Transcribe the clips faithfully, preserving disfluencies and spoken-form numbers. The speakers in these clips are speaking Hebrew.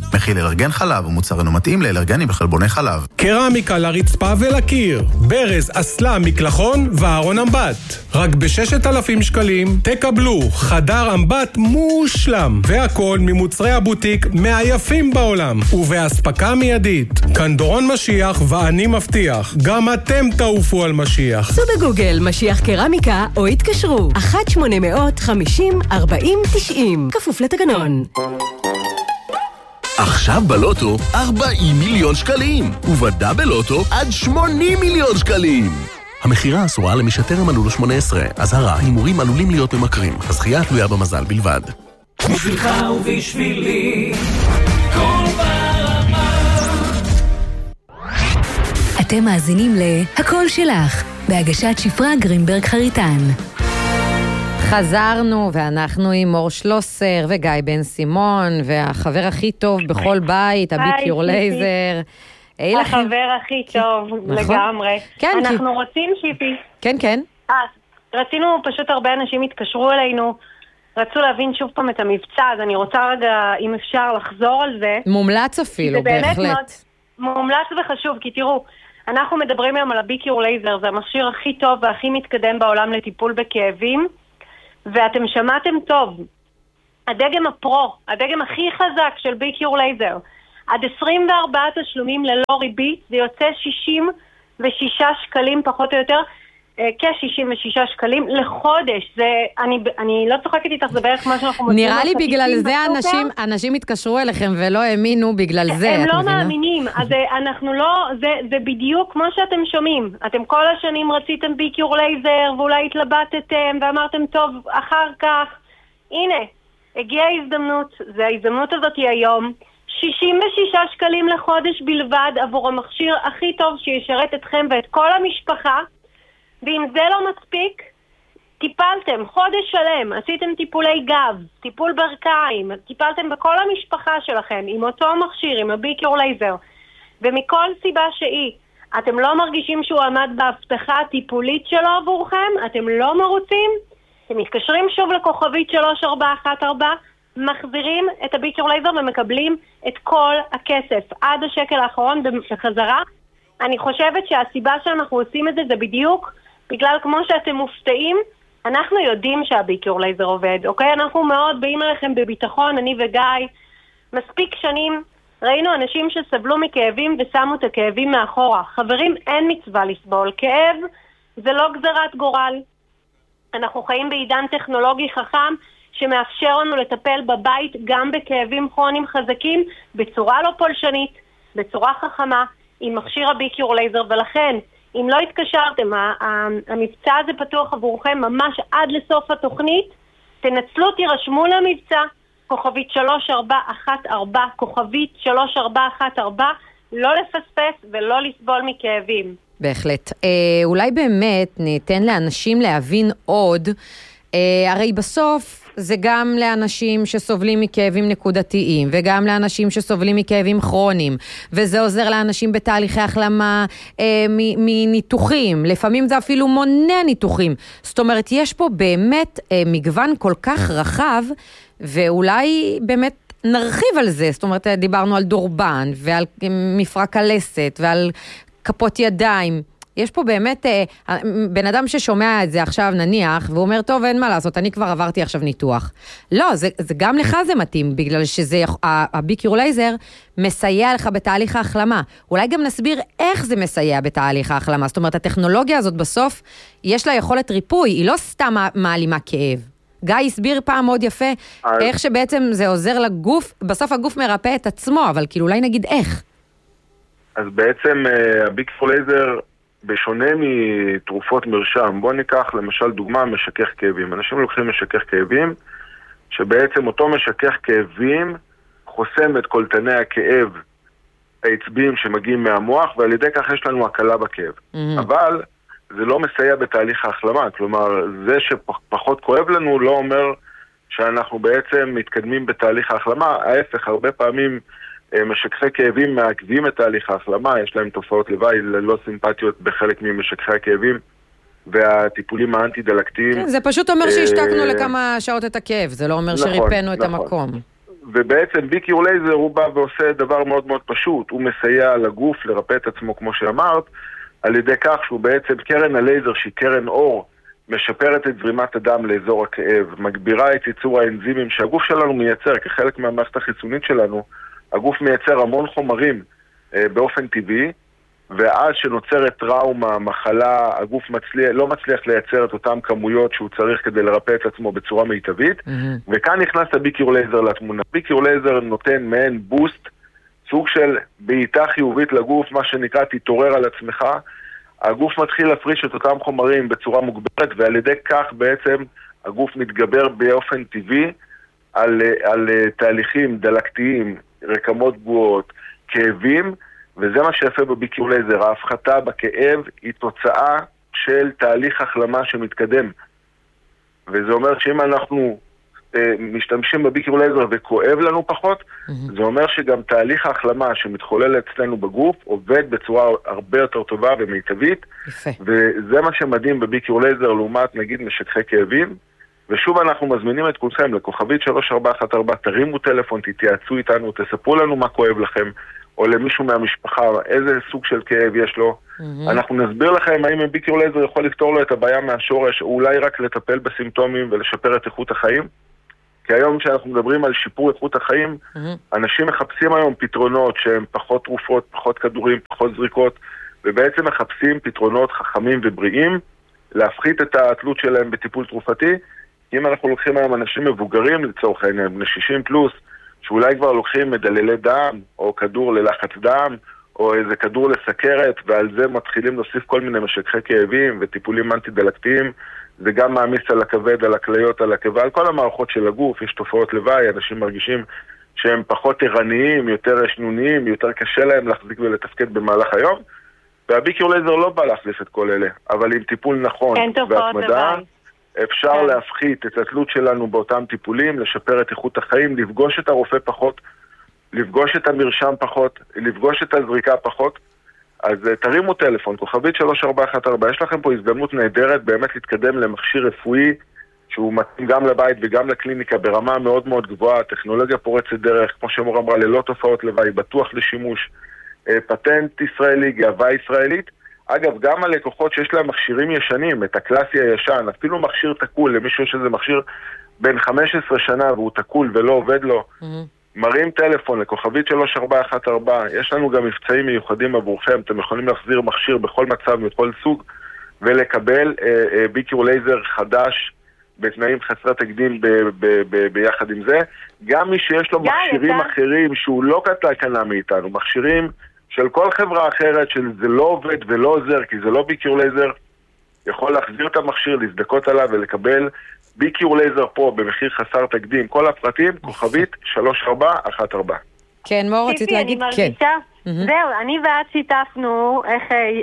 מכיל אלרגן חלב ומוצרנו מתאים לאלרגנים בחלבוני חלב. קרמיקה לרצפה ולקיר, ברז, אסלה, מקלחון וארון אמבט. רק ב-ששת אלפים שקלים תקבלו חדר אמבט מושלם, והכל ממוצרי הבוטיק מהיפים בעולם, ובהספקה מיידית. כאן דורון משיח ואני מבטיח, גם אתם תעופו על משיח. סו בגוגל משיח קרמיקה או התקשרו אחת שמונה אפס חמישים ארבעים תשעים, כפוף לתקנון. עכשיו בלוטו ארבעים מיליון שקלים, ובדאבל לוטו עד שמונים מיליון שקלים. המחירה אסורה למי שטרם מלאו לו שמונה עשרה. אזהרה, הימורים עלולים להיות ממכרים. הזכייה תלויה במזל בלבד. בשבילך ובשבילי כל ברמה. אתם מאזינים להקול שלך, בהגשת שפרה גרינברג חריטן. חזרנו, ואנחנו עם מור שלוסר וגיא בן סימון, והחבר הכי טוב בכל בית, הביקיור לייזר. החבר הכי טוב, לגמרי. אנחנו רוצים שיפי. כן, כן. רצינו, פשוט הרבה אנשים התקשרו אלינו, רצו להבין שוב פעם את המבצע, אז אני רוצה רגע, אם אפשר, לחזור על זה. מומלץ אפילו, בהחלט. מומלץ וחשוב, כי תראו, אנחנו מדברים היום על הביקיור לייזר, זה המכשיר הכי טוב והכי מתקדם בעולם לטיפול בכאבים, ואתם שמעתם טוב, הדגם הפרו, הדגם הכי חזק של ביקיור לייזר, עד עשרים וארבעה תשלומים ללא ריבית, זה יוצא שישים ושישה שקלים פחות או יותר, כ-שישים ושישה שקלים לחודש. זה, אני, אני לא צוחקת איתך, זה בערך מה שאנחנו מוצאים. נראה לי בגלל זה אנשים, אנשים התקשרו אליכם ולא האמינו בגלל זה. הם לא מאמינים, אז אנחנו לא, זה, זה בדיוק כמו שאתם שומעים. אתם כל השנים רציתם ביקיור לייזר, ואולי התלבטתם ואמרתם טוב אחר כך. הנה, הגיעה ההזדמנות, זה ההזדמנות הזאת היא היום. שישים ושישה שקלים לחודש בלבד עבור המכשיר הכי טוב שישרת אתכם ואת כל המשפחה. ואם זה לא מספיק, טיפלתם חודש שלם, עשיתם טיפולי גב, טיפול ברכיים, טיפלתם בכל המשפחה שלכם עם אותו מכשיר, עם הביקיור לייזר, ומכל סיבה שהיא, אתם לא מרגישים שהוא עמד בהבטחה הטיפולית שלו עבורכם, אתם לא מרוצים, אתם מתקשרים שוב לכוכבית שלוש ארבע אחת ארבע, מחזירים את הביקיור לייזר ומקבלים את כל הכסף עד השקל האחרון בחזרה. אני חושבת שהסיבה שאנחנו עושים את זה זה בדיוק בגלל כמו שאתם מופתעים, אנחנו יודעים שהביקיור לייזר עובד, אוקיי? אנחנו מאוד באים אליכם בביטחון, אני וגיא, מספיק שנים ראינו אנשים שסבלו מכאבים ושמו את הכאבים מאחורה. חברים, אין מצווה לסבול. כאב זה לא גזרת גורל. אנחנו חיים בעידן טכנולוגי חכם שמאפשר לנו לטפל בבית גם בכאבים כרוניים חזקים בצורה לא פולשנית, בצורה חכמה, עם מכשיר הביקיור לייזר, ולכן אם לא התקשרתם, המבצע הזה פתוח עבורכם ממש עד לסוף התוכנית, תנצלו, תירשמו למבצע, כוכבית שלוש ארבע אחת ארבע, כוכבית שלוש ארבע אחת ארבע, לא לפספס ולא לסבול מכאבים. בהחלט. אה, אולי באמת ניתן לאנשים להבין עוד, אה, הרי בסוף זה גם לאנשים שסובלים מכאבים נקודתיים, וגם לאנשים שסובלים מכאבים כרוניים, וזה עוזר לאנשים בתהליכי החלמה אה, מניתוחים, לפעמים זה אפילו מונע ניתוחים. זאת אומרת, יש פה באמת אה, מגוון כל כך רחב, ואולי באמת נרחיב על זה. זאת אומרת, דיברנו על דורבן, ועל מפרק הלסת, ועל כפות ידיים. יש פה באמת, בן אדם ששומע את זה עכשיו נניח, והוא אומר, טוב, אין מה לעשות, אני כבר עברתי עכשיו ניתוח. לא, זה, זה גם לך זה מתאים, בגלל שזה, הביקיור לייזר מסייע לך בתהליך ההחלמה. אולי גם נסביר איך זה מסייע בתהליך ההחלמה. זאת אומרת, הטכנולוגיה הזאת בסוף, יש לה יכולת ריפוי, היא לא סתם מעלימה כאב. גיא הסביר פעם מאוד יפה, איך שבעצם זה עוזר לגוף, בסוף הגוף מרפא את עצמו, אבל כאילו אולי נגיד איך. אז בעצם הביקיור לייזר, בשונה מתרופות מרשם, בוא ניקח למשל דוגמה משכך כאבים. אנשים לוקחים משכך כאבים, שבעצם אותו משכך כאבים חוסם את קולטני הכאב העצביים שמגיעים מהמוח, ועל ידי כך יש לנו הקלה בכאב. Mm-hmm. אבל זה לא מסייע בתהליך ההחלמה, כלומר, זה שפחות כואב לנו לא אומר שאנחנו בעצם מתקדמים בתהליך ההחלמה. ההפך, הרבה פעמים משככי כאבים מעכבים את תהליך ההחלמה, יש להם תופעות לוואי ללא סימפטיות בחלק ממשככי הכאבים, והטיפולים האנטי-דלקתיים. כן, זה פשוט אומר שהשתקנו לכמה שעות את הכאב, זה לא אומר שריפנו את המקום. ובעצם ביקיור לייזר הוא בא ועושה דבר מאוד מאוד פשוט, הוא מסייע לגוף לרפא את עצמו כמו שאמרת, על ידי כך שהוא בעצם קרן הלייזר שהיא קרן אור, משפרת את זרימת הדם לאזור הכאב, מגבירה את ייצור האנזימים שהגוף שלנו מייצר, כחלק מהמערכת החיסונית שלנו, הגוף מייצר המון חומרים אה, באופן טבעי, ואז שנוצרת טראומה, מחלה, הגוף מצליח, לא מצליח לייצר את אותם כמויות שהוא צריך כדי לרפא את עצמו בצורה מיטבית, mm-hmm. וכאן נכנס הביקיור לייזר לתמונה. ביקיור לייזר נותן מעין בוסט, סוג של בעיטה חיובית לגוף, מה שנקרא תתעורר על עצמך, הגוף מתחיל להפריש את אותם חומרים בצורה מוגברת, ועל ידי כך בעצם הגוף מתגבר באופן טבעי על, על תהליכים דלקתיים, רקמות פגועות, כאבים, וזה מה שיפה בביקיור לייזר. ההפחתה בכאב היא תוצאה של תהליך החלמה שמתקדם. וזה אומר שאם אנחנו אה, משתמשים בביקיור לייזר וכואב לנו פחות, mm-hmm. זה אומר שגם תהליך ההחלמה שמתחולל אצלנו בגוף עובד בצורה הרבה יותר טובה ומיטבית. יפה. וזה מה שמדהים בביקיור לייזר לעומת נגיד משככי כאבים. ושוב אנחנו מזמינים את כולכם לכוכבית שלוש ארבע אחת ארבע, תרימו טלפון, תתייעצו איתנו, תספרו לנו מה כואב לכם. או למישהו מהמשפחה, איזה סוג של כאב יש לו. Mm-hmm. אנחנו נסביר לכם האם הביקיור לייזר יכול לפתור לו את הבעיה מהשורש, או אולי רק לטפל בסימפטומים ולשפר את איכות החיים. כי היום כשאנחנו מדברים על שיפור איכות החיים, mm-hmm. אנשים מחפשים היום פתרונות שהם פחות תרופות, פחות כדורים, פחות זריקות, ובעצם מחפשים פתרונות חכמים ובריאים, להפחית את התלות שלהם בטיפול תרופתי. אם אנחנו לוקחים היום אנשים מבוגרים לצורך העניין, בני שישים פלוס, שאולי כבר לוקחים מדללי דם, או כדור ללחץ דם, או איזה כדור לסכרת, ועל זה מתחילים להוסיף כל מיני משככי כאבים וטיפולים אנטי-דלקתיים, זה גם מעמיס על הכבד, על הכליות, על הקיבה, על כל המערכות של הגוף, יש תופעות לוואי, אנשים מרגישים שהם פחות ערניים, יותר שנוניים, יותר קשה להם להחזיק ולתפקד במהלך היום, והביקיור לייזר לא בא להחליף את כל אלה, אבל עם טיפול נכון והתמדה, אפשר כן. להפחית את התלות שלנו באותם טיפולים, לשפר את איכות החיים, לפגוש את הרופא פחות, לפגוש את המרשם פחות, לפגוש את הזריקה פחות. אז תרימו טלפון, כוכבית שלוש ארבע אחת ארבע, יש לכם פה הזדמנות נהדרת באמת להתקדם למכשיר רפואי, שהוא מתאים גם לבית וגם לקליניקה ברמה מאוד מאוד גבוהה, טכנולוגיה פורצת דרך, כמו שמור אמרה, ללא תופעות לוואי, בטוח לשימוש, פטנט ישראלי, גאווה ישראלית. אגב, גם הלקוחות שיש להם מכשירים ישנים, את הקלאסי הישן, אפילו מכשיר תקול, למישהו יש איזה מכשיר בין חמש עשרה שנה והוא תקול ולא עובד לו, mm-hmm. מרים טלפון לכוכבית שלוש ארבע אחת ארבע, יש לנו גם מבצעים מיוחדים עבורכם, אתם יכולים להחזיר מכשיר בכל מצב, בכל סוג, ולקבל אה, אה, ביקיור לייזר חדש, בתנאים חסרי תקדים ב- ב- ב- ביחד עם זה. גם מי שיש לו מכשירים אחרים שהוא לא קנה מאיתנו, מכשירים של כל חברה אחרת שזה לא עובד ולא עוזר, כי זה לא ביקיור לייזר, יכול להחזיר את המכשיר, להזדקות עליו ולקבל ביקיור לייזר פה במחיר חסר תקדים. כל הפרטים, כוכבית שלוש ארבע אחת ארבע. כן, מור, רצית להגיד? כן. זהו, אני ואת שיתפנו איך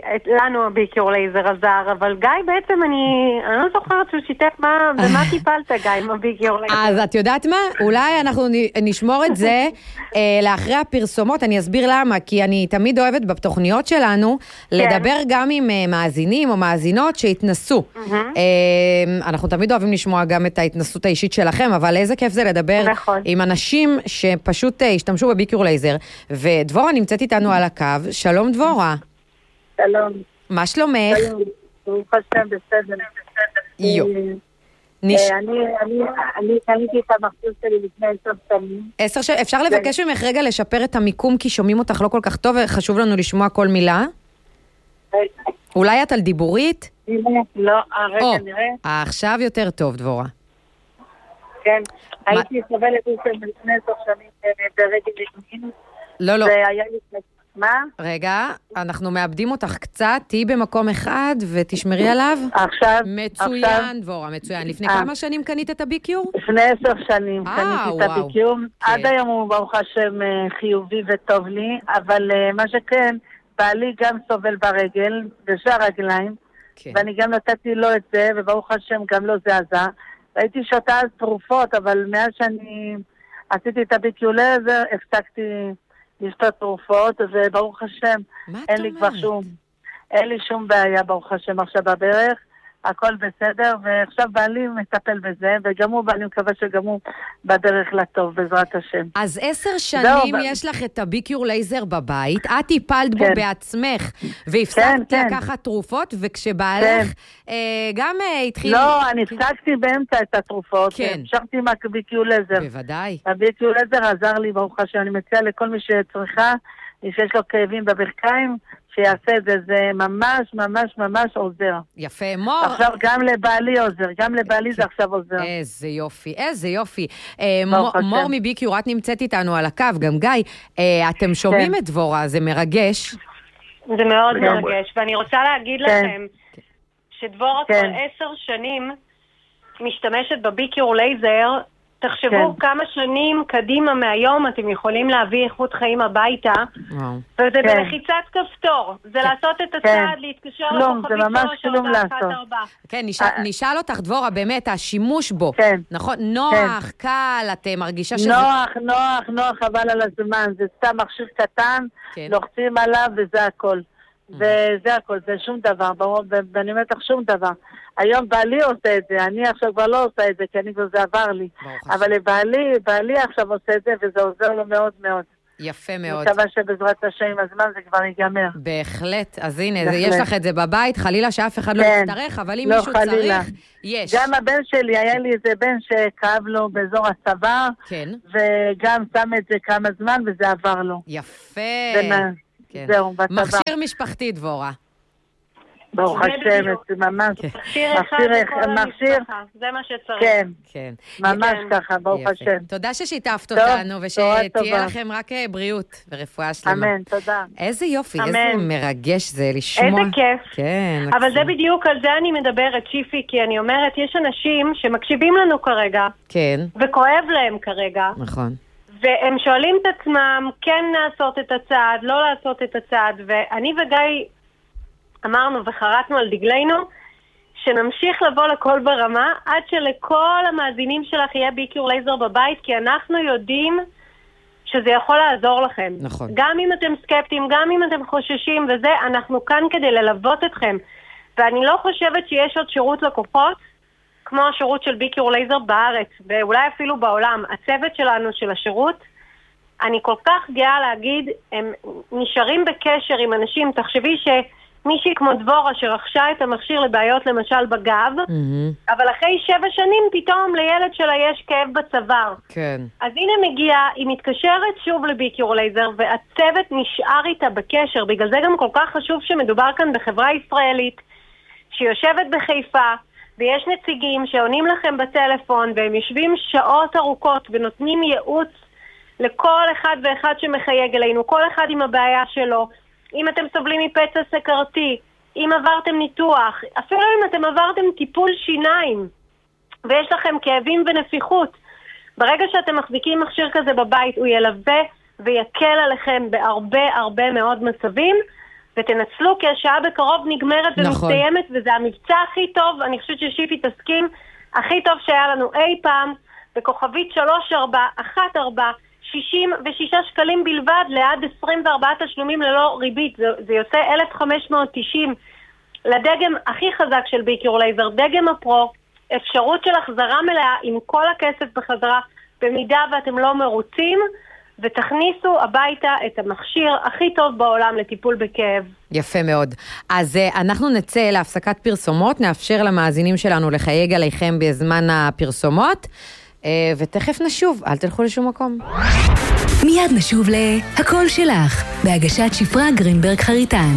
לנו הביקיור לייזר עזר, אבל גיא בעצם אני, אני לא זוכרת שהוא שיתף מה, במה טיפלת גיא עם הביקיור לייזר. אז את יודעת מה? אולי אנחנו נשמור את זה לאחרי הפרסומות, אני אסביר למה, כי אני תמיד אוהבת בתוכניות שלנו לדבר גם עם מאזינים או מאזינות שהתנסו. אנחנו תמיד אוהבים לשמוע גם את ההתנסות האישית שלכם, אבל איזה כיף זה לדבר עם אנשים שפשוט השתמשו בביקיור לייזר, ודבורה נמצאת איתנו על הקו. שלום דבורה. שלום. מה שלומך? שלום. ברוך השם, בסדר. יו. אני קניתי את המכשיר שלי לפני עשר שנים. עשר שנים. אפשר לבקש ממך רגע לשפר את המיקום, כי שומעים אותך לא כל כך טוב, וחשוב לנו לשמוע כל מילה. אולי את על דיבורית? לא, הרגע נראה. עכשיו יותר טוב, דבורה. כן, הייתי סובלת לפני עשר שנים ברגל ימין. לא, לא. זה היה לפני... מה? רגע, אנחנו מאבדים אותך קצת, תהי במקום אחד ותשמרי עליו. עכשיו. מצוין, דבורה, מצוין. לפני כמה שנים קנית את הביקיור? לפני עשר שנים קניתי את הביקיור. עד היום הוא ברוך השם חיובי וטוב לי, אבל מה שכן, בעלי גם סובל ברגל, בשאר הרגליים, ואני גם נתתי לו את זה, וברוך השם גם לא זה עזר. והייתי שותה אז תרופות, אבל מאז שאני עשיתי את הביקיור לייזר, הפסקתי לשתות תרופות, וברוך השם, אין לי כבר שום, אין לי שום בעיה, ברוך השם, עכשיו בברך, הכל בסדר, ועכשיו בעלי מטפל בזה, וגם הוא, ואני מקווה שגם הוא בדרך לטוב, בעזרת השם. אז עשר שנים יש לך את הביקיור לייזר בבית, את טיפלת בו בעצמך, והפסקת לקחת תרופות, וכשבעלך גם התחיל... לא, אני הפסקתי באמצע את התרופות, המשכתי עם הביקיור לייזר. בוודאי. הביקיור לייזר עזר לי, ברוך השם, אני מציעה לכל מי שצריכה, שיש לו כאבים בברכיים, שיעשה את זה, זה ממש, ממש, ממש עוזר. יפה, מור. עכשיו גם לבעלי עוזר, גם לבעלי זה עכשיו עוזר. איזה יופי, איזה יופי. מור מביקיור, את נמצאת איתנו על הקו, גם גיא, אתם שומעים את דבורה, זה מרגש. זה מאוד מרגש, ואני רוצה להגיד לכם, שדבורה כבר עשר שנים משתמשת בביקיור לייזר, תחשבו כמה שנים קדימה מהיום אתם יכולים להביא איכות חיים הביתה, וזה בלחיצת כפתור. זה לעשות את הצעד, להתקשר לכוכבית שלוש, ארבע, אחת, ארבע. כן, נשאל אותך דבורה, באמת, השימוש בו. נכון, נוח, קל, את מרגישה שזה... נוח, נוח, נוח, אבל על הזמן. זה סתם מכשיר קטן, לוחצים עליו וזה הכל. וזה הכל, זה שום דבר, ואני אומרת לך שום דבר. היום בעלי עושה את זה, אני עכשיו כבר לא עושה את זה, כי אני כבר זה עבר לי. אבל לבעלי, בעלי עכשיו עושה את זה, וזה עוזר לו מאוד מאוד. יפה מאוד. אני מקווה שבעזרת השם עם הזמן זה כבר ייגמר. בהחלט, אז הנה, יש לך את זה בבית, חלילה שאף אחד לא יצטרך, אבל אם מישהו צריך, יש. גם הבן שלי, היה לי איזה בן שכאב לו באזור הצוואר, וגם שם את זה כמה זמן, וזה עבר לו. יפה. זהו, בצבא. מכשיר משפחתי, דבורה. ברוך השם, זה ממש... מכשיר אחד לכל המשפחה, זה מה שצריך. כן, כן. ממש ככה, ברוך השם. תודה ששיתפת אותנו, ושתהיה לכם רק בריאות ורפואה שלמה. אמן, תודה. איזה יופי, איזה מרגש זה לשמוע. איזה כיף. כן. אבל זה בדיוק, על זה אני מדברת, שיפי, כי אני אומרת, יש אנשים שמקשיבים לנו כרגע, כן. וכואב להם כרגע. נכון. והם שואלים את עצמם, כן לעשות את הצעד, לא לעשות את הצעד, ואני וגיא אמרנו וחרטנו על דגלנו, שנמשיך לבוא לכל ברמה, עד שלכל המאזינים שלך יהיה ביקיור לייזר בבית, כי אנחנו יודעים שזה יכול לעזור לכם. נכון. גם אם אתם סקפטיים, גם אם אתם חוששים וזה, אנחנו כאן כדי ללוות אתכם. ואני לא חושבת שיש עוד שירות לקוחות, כמו השירות של ביקיור לייזר בארץ, ואולי אפילו בעולם. הצוות שלנו של השירות, אני כל כך גאה להגיד, הם נשארים בקשר עם אנשים. תחשבי שמישהי כמו דבורה שרכשה את המכשיר לבעיות למשל בגב, mm-hmm. אבל אחרי שבע שנים פתאום לילד שלה יש כאב בצוואר. כן. אז הנה מגיעה, היא מתקשרת שוב לביקיור לייזר, והצוות נשאר איתה בקשר. בגלל זה גם כל כך חשוב שמדובר כאן בחברה ישראלית, שיושבת בחיפה, ויש נציגים שעונים לכם בטלפון, והם יושבים שעות ארוכות ונותנים ייעוץ לכל אחד ואחד שמחייג אלינו, כל אחד עם הבעיה שלו. אם אתם סובלים מפצע סכרתי, אם עברתם ניתוח, אפילו אם אתם עברתם טיפול שיניים, ויש לכם כאבים ונפיחות, ברגע שאתם מחזיקים מכשיר כזה בבית, הוא ילווה ויקל עליכם בהרבה הרבה מאוד מצבים, ותנצלו כי השעה בקרוב נגמרת ומסתיימת, וזה המבצע הכי טוב, אני חושבת ששיפי תסכים, הכי טוב שהיה לנו אי פעם, בכוכבית שלוש ארבע אחת ארבע, שישים ושישה שקלים בלבד, ליד עשרים וארבעה תשלומים ללא ריבית, זה, זה יוצא אלף חמש מאות תשעים, לדגם הכי חזק של ביקיור לייזר, דגם הפרו, אפשרות של החזרה מלאה עם כל הכסף בחזרה, במידה ואתם לא מרוצים, ותכניסו הביתה את המכשיר הכי טוב בעולם לטיפול בכאב. יפה מאוד. אז אנחנו נצא להפסקת פרסומות, נאפשר למאזינים שלנו לחייג עליכם בזמן הפרסומות, ותכף נשוב, אל תלכו לשום מקום. מיד נשוב להכל שלך, בהגשת שפרה גרינברג חריטן.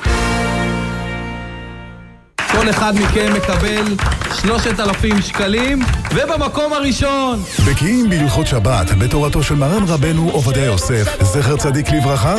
כל אחד מכם מקבל שלושת אלפים שקלים, ובמקום הראשון. בקיאים בהלכות שבת, בתורתו של מרן רבנו עובדיה יוסף, זכר צדיק לברכה.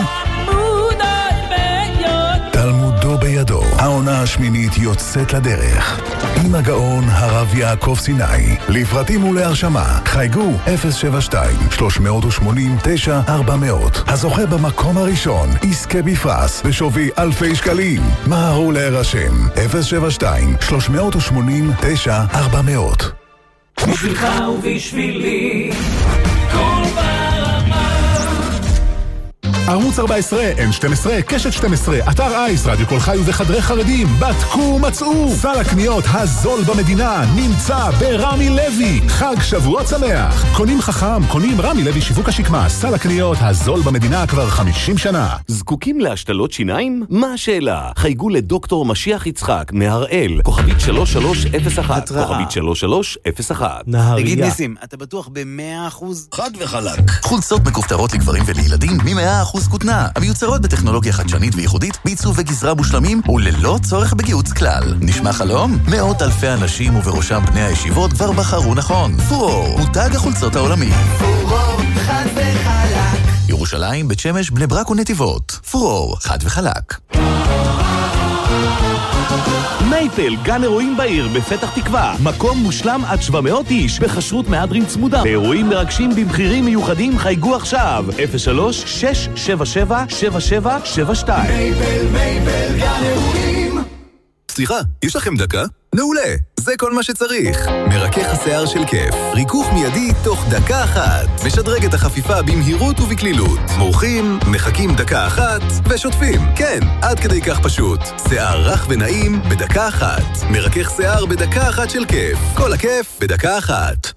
תלמודו בידו. העונה השמינית יוצאת לדרך. עם הגאון הרב יעקב סיני. לפרטים ולהרשמה, חייגו אפס שבע שתיים שלוש שמונים תשע ארבע מאות. הזוכה במקום הראשון יזכה בפרס בשווי אלפי שקלים. מהרו להירשם אפס שבע שתיים שלוש שמונים תשע ארבע מאות. בשבילך ובשבילי כל ברמה. ערוץ ארבע עשרה, אן שתים עשרה, קשת שתים עשרה, אתר אייס, רדיו כל חי וחדרי חרדים. בדקו, מצאו. סל הקניות הזול במדינה נמצא ברמי לוי. חג שבועות שמח. קונים חכם, קונים רמי לוי שיווק השקמה. סל הקניות הזול במדינה כבר חמישים שנה. זקוקים להשתלות שיניים? מה השאלה? חייגו לדוקטור משיח יצחק מהראל, כוכבית שלוש שלוש אפס אחת, כוכבית שלוש שלוש אפס אחת. תגיד ניסים, אתה בטוח ב-מאה אחוז? חד וחלק. חולצות מכופתרות לגברים ולילדים מ-מאה אחוז כותנה, המיוצרות בטכנולוגיה חדשנית וייחודית, בעיצוב וגזרה מושלמים וללא צורך בגיוץ כלל. נשמע חלום? מאות אלפי אנשים ובראשם בני הישיבות כבר בחרו נכון. פורור, מותג החולצות העולמי. פורור, חד וחלק. ירושלים, בית שמש, בני ברק ונתיבות. פורור, חד וחלק. מייפל, גן אירועים בעיר בפתח תקווה. מקום מושלם עד שבע מאות איש בחשרות מהדרין צמודה. באירועים מרגשים במחירים מיוחדים חייגו עכשיו. אפס שלוש שש שבע שבע שבע שבע שבע שתיים. מייפל, מייפל, גן אירועים. סליחה, יש לכם דקה? מעולה, זה כל מה שצריך. מרכך השיער של כיף, ריכוך מיידי תוך דקה אחת. משדרג את החפיפה במהירות ובקלילות. מורחים, מחכים דקה אחת ושוטפים. כן, עד כדי כך פשוט. שיער רך ונעים בדקה אחת. מרכך שיער בדקה אחת של כיף. כל הכיף בדקה אחת.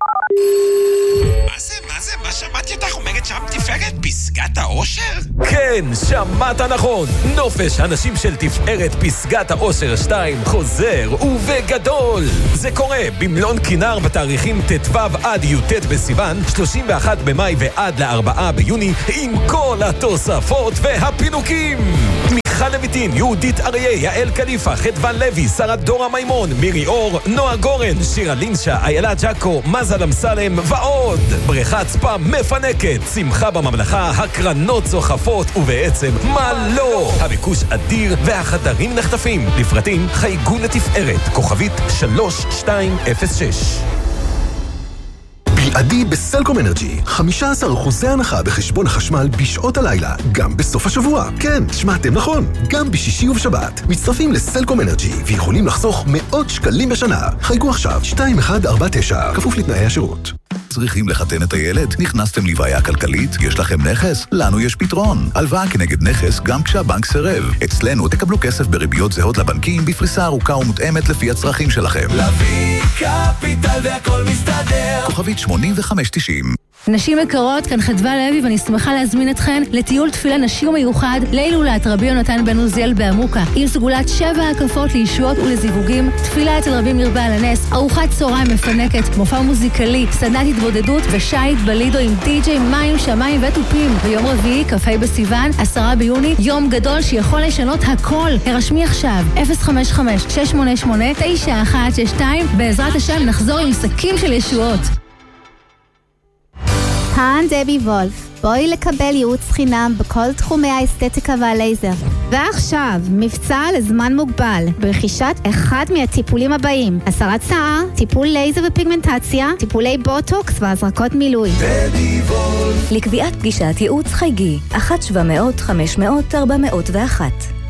מה זה, מה זה, מה שמעתי אותך אומרת שם תפארת פסגת האושר? כן, שמעת נכון. נופש הנשים של תפארת פסגת האושר שתיים חוזר ובגדול. זה קורה במלון כינר בתאריכים ט"ו עד י"ט בסיוון, שלושים ואחד במאי ועד לארבעה ביוני, עם כל התוספות והפינוקים. מיכל לויטין, יהודית אריה, יעל קליפה, חדוון לוי, שרת דורה מימון, מירי אור, נועה גורן, שירה לינשה, איילה ג'קו, מזל אמסלם ועוד. בריכת ספא מפנקת, שמחה בממלכה, הקרנות צוחפות ובעצם מה לא. הביקוש אדיר והחדרים נחטפים. לפרטים חייגו לתפארת, כוכבית שלוש שתיים אפס שש. בלעדי בסלקום אנרג'י, חמישה עשר אחוז הנחה בחשבון החשמל בשעות הלילה, גם בסוף השבוע. כן, שמעתם נכון, גם בשישי ובשבת. מצטרפים לסלקום אנרג'י ויכולים לחסוך מאות שקלים בשנה. חייגו עכשיו שתיים אחת ארבע תשע, כפוף לתנאי השירות. צריכים לחתן את הילד? נכנסתם לבעיה כלכלית? יש לכם נכס? לנו יש פתרון. הלוואה כנגד נכס גם כשהבנק סירב. אצלנו תקבלו כסף בריביות זהות לבנקים בפריסה ארוכה ומותאמת לפי הצרכים שלכם. לוי קפיטל והכל מסתדר. כוכבית שמונים וחמש תשעים. נשים יקרות, כאן חדווה לוי ואני שמחה להזמין אתכן לטיול תפילה נשי ומיוחד להילולת רבי יונתן בן עוזיאל בעמוקה עם סגולת שבע הקפות לישועות ולזיווגים, תפילה אצל רבי מרבה על הנס, ארוחת צהריים מפנקת, מופע מוזיקלי, סדנת התבודדות ושייט בלידו עם די-ג'יי, מים, שמיים וטופים. ביום רביעי, כ"ה בסיוון, עשרה ביוני, יום גדול שיכול לשנות הכל. הרשמי עכשיו, אפס חמש חמש שש שמונה שמונה תשע אחת שש שתיים. בעזרת השם נחזור עם שקים של ישועות. כאן דבי וולף, בואי לקבל ייעוץ חינם בכל תחומי האסתטיקה והלייזר. ועכשיו, מבצע לזמן מוגבל, ברכישת אחד מהטיפולים הבאים: הסרת שיער, טיפול לייזר ופיגמנטציה, טיפולי בוטוקס והזרקות מילוי. דבי וולף. לקביעת פגישת ייעוץ חייגי, אחת שבע מאות חמש מאות ארבע מאות ואחת.